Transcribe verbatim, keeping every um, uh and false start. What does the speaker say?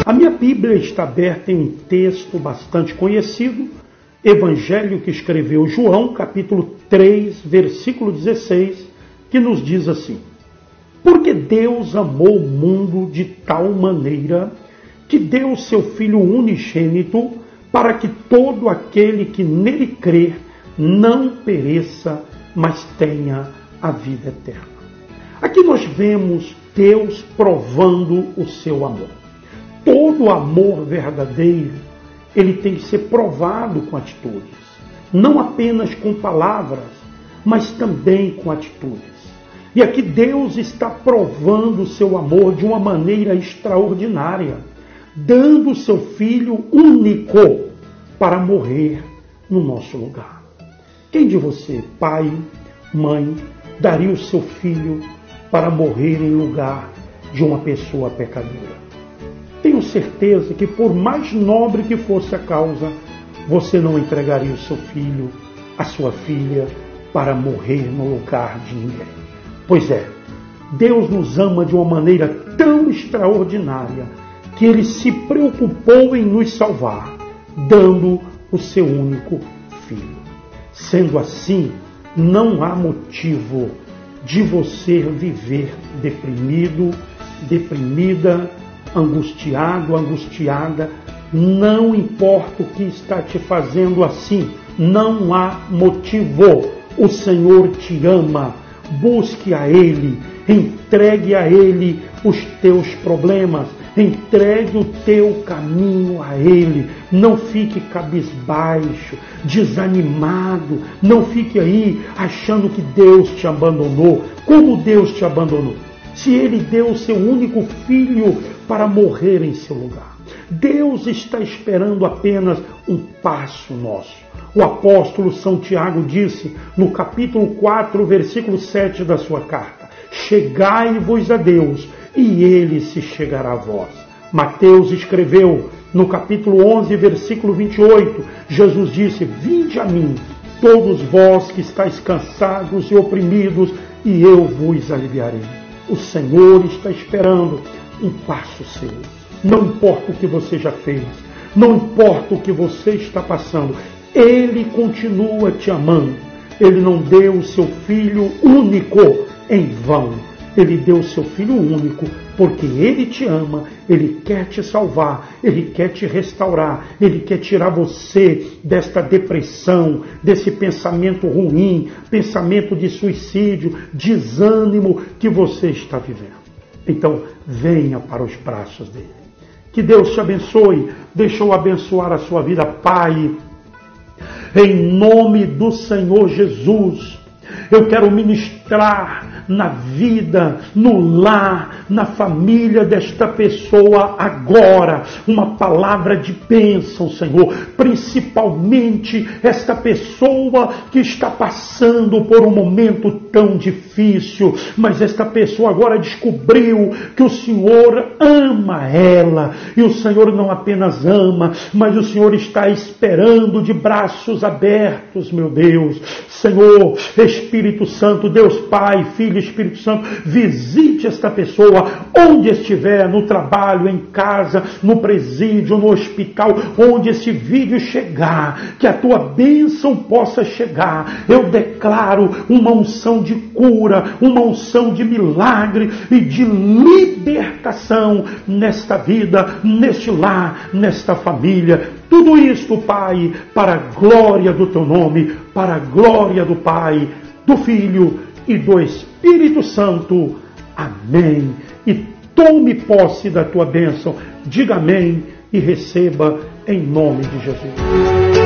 A minha Bíblia está aberta em um texto bastante conhecido, Evangelho que escreveu João, capítulo três, versículo dezesseis, que nos diz assim: porque Deus amou o mundo de tal maneira que deu o seu Filho unigênito para que todo aquele que nele crer não pereça, mas tenha a vida eterna. Aqui nós vemos Deus provando o seu amor. Todo amor verdadeiro, ele tem que ser provado com atitudes. Não apenas com palavras, mas também com atitudes. E aqui Deus está provando o seu amor de uma maneira extraordinária, dando o seu Filho único para morrer no nosso lugar. Quem de você, pai, mãe, daria o seu filho para morrer em lugar de uma pessoa pecadora? Tenho certeza que, por mais nobre que fosse a causa, você não entregaria o seu filho, a sua filha, para morrer no lugar de ninguém. Pois é, Deus nos ama de uma maneira tão extraordinária que Ele se preocupou em nos salvar, dando o seu único filho. Sendo assim, não há motivo de você viver deprimido, deprimida, angustiado, angustiada. Não importa o que está te fazendo assim, não há motivo. O Senhor te ama. Busque a Ele, entregue a Ele os teus problemas, entregue o teu caminho a Ele. Não fique cabisbaixo, desanimado, não fique aí achando que Deus te abandonou. Como Deus te abandonou? Se Ele deu o seu único filho para morrer em seu lugar. Deus está esperando apenas um passo nosso. O apóstolo São Tiago disse no capítulo quatro, versículo sete da sua carta: chegai-vos a Deus e Ele se chegará a vós. Mateus escreveu no capítulo onze, versículo vinte e oito, Jesus disse: vinde a mim, todos vós que estáis cansados e oprimidos, e eu vos aliviarei. O Senhor está esperando um passo seu. Não importa o que você já fez, não importa o que você está passando, Ele continua te amando. Ele não deu o seu Filho único em vão. Ele deu o seu Filho único porque Ele te ama, Ele quer te salvar, Ele quer te restaurar, Ele quer tirar você desta depressão, desse pensamento ruim, pensamento de suicídio, desânimo que você está vivendo. Então, venha para os braços dEle. Que Deus te abençoe. Deixa eu abençoar a sua vida, Pai. Em nome do Senhor Jesus, eu quero ministrar na vida, no lar, na família desta pessoa agora, uma palavra de bênção, Senhor, principalmente esta pessoa que está passando por um momento tão difícil, mas esta pessoa agora descobriu que o Senhor ama ela, e o Senhor não apenas ama, mas o Senhor está esperando de braços abertos, meu Deus. Senhor, Espírito Santo, Deus Pai, Filho, Espírito Santo, visite esta pessoa onde estiver, no trabalho, em casa, no presídio, no hospital, onde esse vídeo chegar, que a tua bênção possa chegar. Eu declaro uma unção de cura, uma unção de milagre e de libertação nesta vida, neste lar, nesta família. Tudo isto, Pai, para a glória do teu nome, para a glória do Pai, do Filho e do Espírito Santo. Amém. E tome posse da tua bênção. Diga amém e receba em nome de Jesus.